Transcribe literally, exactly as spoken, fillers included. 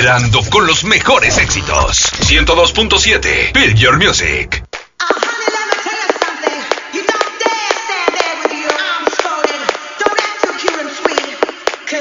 vibrando con los mejores éxitos. ciento dos punto siete Feel Your Music.